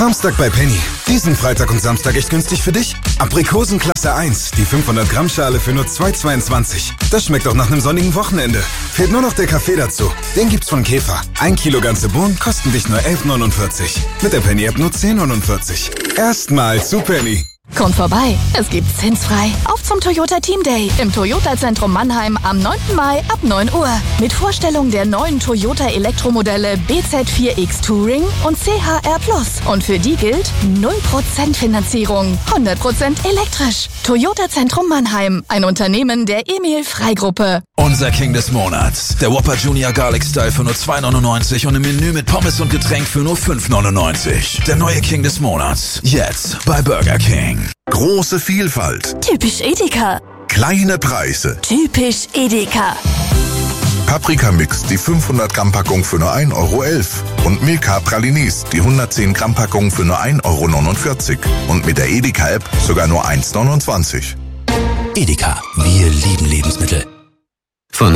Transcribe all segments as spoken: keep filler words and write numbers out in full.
Samstag bei Penny. Diesen Freitag und Samstag echt günstig für dich? Aprikosen Klasse eins, die fünfhundert Gramm Schale für nur zwei Euro zweiundzwanzig. Das schmeckt doch nach einem sonnigen Wochenende. Fehlt nur noch der Kaffee dazu. Den gibt's von Käfer. Ein Kilo ganze Bohnen kosten dich nur elf Euro neunundvierzig. Mit der Penny-App nur zehn Euro neunundvierzig. Erstmal zu Penny. Kommt vorbei, es gibt zinsfrei. Auf zum Toyota Team Day im Toyota-Zentrum Mannheim am neunten Mai ab neun Uhr. Mit Vorstellung der neuen Toyota Elektromodelle B Z vier X Touring und C H R Plus. Und für die gilt null Prozent Finanzierung, hundert Prozent elektrisch. Toyota Zentrum Mannheim, ein Unternehmen der Emil Frey Gruppe. Unser King des Monats, der Whopper Junior Garlic Style für nur zwei Euro neunundneunzig und im Menü mit Pommes und Getränk für nur fünf Euro neunundneunzig. Der neue King des Monats, jetzt bei Burger King. Große Vielfalt. Typisch Edeka. Kleine Preise. Typisch Edeka. Paprika-Mix, die fünfhundert Gramm Packung für nur ein Euro elf. Und Milka Pralinis, die hundertzehn Gramm Packung für nur ein Euro neunundvierzig. Und mit der Edeka-App sogar nur eins Euro neunundzwanzig. Edeka, wir lieben Lebensmittel. Von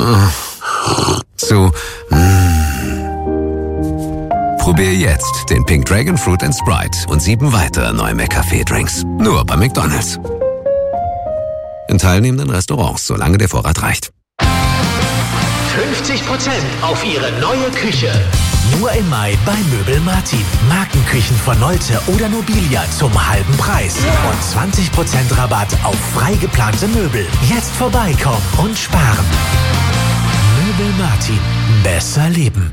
zu Probier jetzt den Pink Dragon Fruit and Sprite und sieben weitere neue McCafé-Drinks. Nur bei McDonald's. In teilnehmenden Restaurants, solange der Vorrat reicht. fünfzig Prozent auf Ihre neue Küche. Nur im Mai bei Möbel Martin. Markenküchen von Nolte oder Nobilia zum halben Preis. Und zwanzig Prozent Rabatt auf frei geplante Möbel. Jetzt vorbeikommen und sparen. Möbel Martin. Besser leben.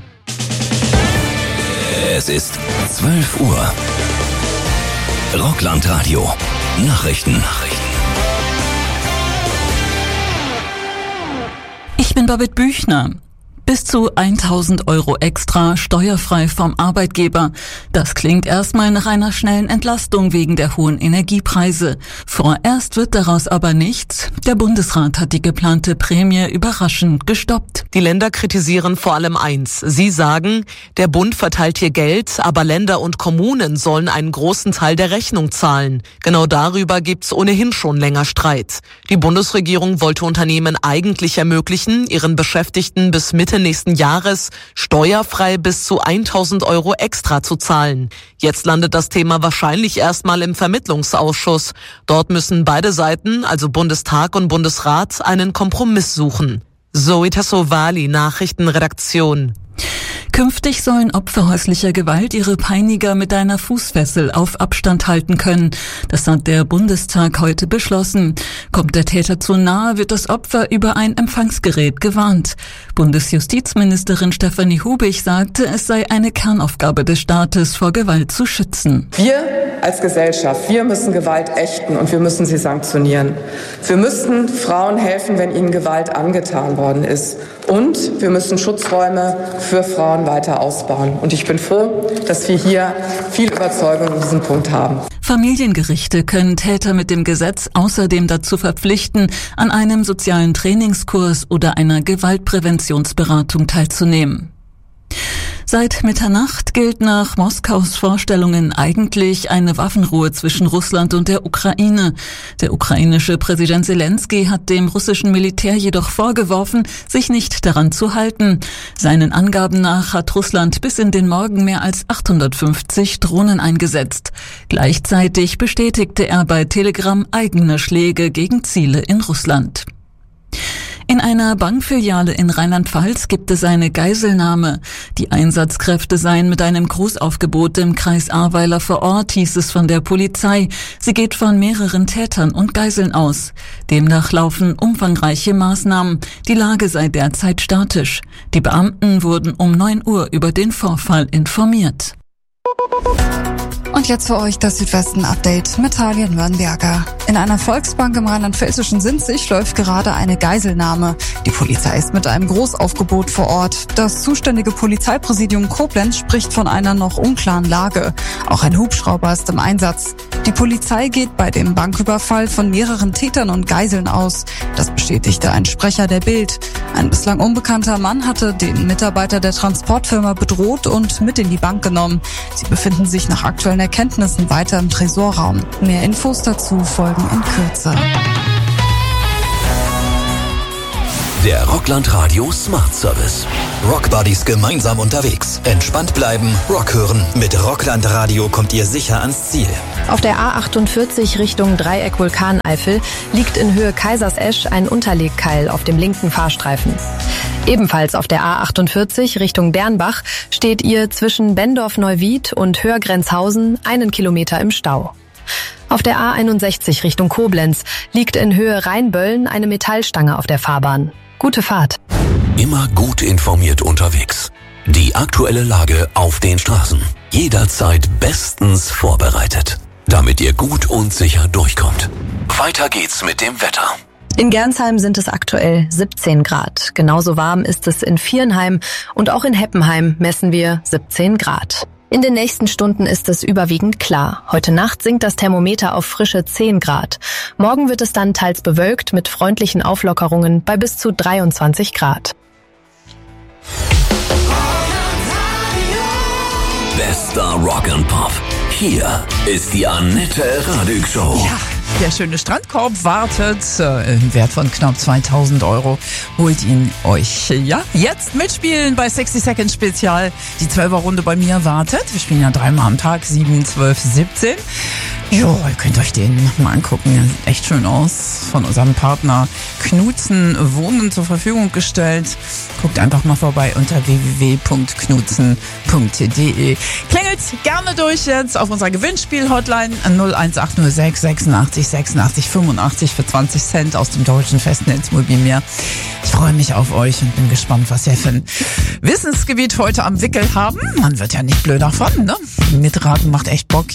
Es ist zwölf Uhr. Rockland-Radio. Nachrichten. Nachrichten. Ich bin Babette Büchner. Bis zu tausend Euro extra, steuerfrei vom Arbeitgeber. Das klingt erstmal nach einer schnellen Entlastung wegen der hohen Energiepreise. Vorerst wird daraus aber nichts. Der Bundesrat hat die geplante Prämie überraschend gestoppt. Die Länder kritisieren vor allem eins. Sie sagen, der Bund verteilt hier Geld, aber Länder und Kommunen sollen einen großen Teil der Rechnung zahlen. Genau darüber gibt's ohnehin schon länger Streit. Die Bundesregierung wollte Unternehmen eigentlich ermöglichen, ihren Beschäftigten bis Mitte nächsten Jahres steuerfrei bis zu tausend Euro extra zu zahlen. Jetzt landet das Thema wahrscheinlich erstmal im Vermittlungsausschuss. Dort müssen beide Seiten, also Bundestag und Bundesrat, einen Kompromiss suchen. Zoe Tassovali, Nachrichtenredaktion. Künftig sollen Opfer häuslicher Gewalt ihre Peiniger mit einer Fußfessel auf Abstand halten können. Das hat der Bundestag heute beschlossen. Kommt der Täter zu nahe, wird das Opfer über ein Empfangsgerät gewarnt. Bundesjustizministerin Stefanie Hubig sagte, es sei eine Kernaufgabe des Staates, vor Gewalt zu schützen. Wir als Gesellschaft, wir müssen Gewalt ächten und wir müssen sie sanktionieren. Wir müssen Frauen helfen, wenn ihnen Gewalt angetan worden ist. Und wir müssen Schutzräume für Frauen weiter ausbauen. Und ich bin froh, dass wir hier viel Überzeugung in diesem Punkt haben. Familiengerichte können Täter mit dem Gesetz außerdem dazu verpflichten, an einem sozialen Trainingskurs oder einer Gewaltpräventionsberatung teilzunehmen. Seit Mitternacht gilt nach Moskaus Vorstellungen eigentlich eine Waffenruhe zwischen Russland und der Ukraine. Der ukrainische Präsident Zelensky hat dem russischen Militär jedoch vorgeworfen, sich nicht daran zu halten. Seinen Angaben nach hat Russland bis in den Morgen mehr als achthundertfünfzig Drohnen eingesetzt. Gleichzeitig bestätigte er bei Telegram eigene Schläge gegen Ziele in Russland. In einer Bankfiliale in Rheinland-Pfalz gibt es eine Geiselnahme. Die Einsatzkräfte seien mit einem Großaufgebot im Kreis Ahrweiler vor Ort, hieß es von der Polizei. Sie geht von mehreren Tätern und Geiseln aus. Demnach laufen umfangreiche Maßnahmen. Die Lage sei derzeit statisch. Die Beamten wurden um neun Uhr über den Vorfall informiert. Und jetzt für euch das Südwesten-Update mit Talia Nürnberger. In einer Volksbank im rheinland-pfälzischen Sinzig läuft gerade eine Geiselnahme. Die Polizei ist mit einem Großaufgebot vor Ort. Das zuständige Polizeipräsidium Koblenz spricht von einer noch unklaren Lage. Auch ein Hubschrauber ist im Einsatz. Die Polizei geht bei dem Banküberfall von mehreren Tätern und Geiseln aus. Das bestätigte ein Sprecher der Bild. Ein bislang unbekannter Mann hatte den Mitarbeiter der Transportfirma bedroht und mit in die Bank genommen. Sie befinden sich nach aktuellen Erkenntnissen weiter im Tresorraum. Mehr Infos dazu folgen in Kürze. Der Rockland Radio Smart Service. Rockbuddies gemeinsam unterwegs. Entspannt bleiben, Rock hören. Mit Rockland Radio kommt ihr sicher ans Ziel. Auf der A achtundvierzig Richtung Dreieck Vulkaneifel liegt in Höhe Kaisersesch ein Unterlegkeil auf dem linken Fahrstreifen. Ebenfalls auf der A achtundvierzig Richtung Dernbach steht ihr zwischen Bendorf-Neuwied und Hörgrenzhausen einen Kilometer im Stau. Auf der A einundsechzig Richtung Koblenz liegt in Höhe Rheinböllen eine Metallstange auf der Fahrbahn. Gute Fahrt. Immer gut informiert unterwegs. Die aktuelle Lage auf den Straßen. Jederzeit bestens vorbereitet. Damit ihr gut und sicher durchkommt. Weiter geht's mit dem Wetter. In Gernsheim sind es aktuell siebzehn Grad. Genauso warm ist es in Viernheim und auch in Heppenheim messen wir siebzehn Grad. In den nächsten Stunden ist es überwiegend klar. Heute Nacht sinkt das Thermometer auf frische zehn Grad. Morgen wird es dann teils bewölkt mit freundlichen Auflockerungen bei bis zu dreiundzwanzig Grad. Bester Rock and Pop. Hier ist die Annette Radig Show. Ja. Der schöne Strandkorb wartet äh, im Wert von knapp zweitausend Euro. Holt ihn euch. Ja, jetzt mitspielen bei sechzig Seconds Spezial. Die Zwölfer-Runde bei mir wartet. Wir spielen ja dreimal am Tag, sieben, zwölf, siebzehn. Jo, ihr könnt euch den mal angucken. Echt schön aus. Von unserem Partner Knutzen Wohnen zur Verfügung gestellt. Guckt einfach mal vorbei unter w w w punkt knutzen punkt d e. Klingelt gerne durch jetzt auf unserer Gewinnspiel-Hotline null eins acht null sechs sechsundachtzig sechsundachtzig fünfundachtzig für zwanzig Cent aus dem deutschen Festnetz Mobilmeer. Ich freue mich auf euch und bin gespannt, was ihr für ein Wissensgebiet heute am Wickel haben. Man wird ja nicht blöd davon, ne? Mitraten macht echt Bock.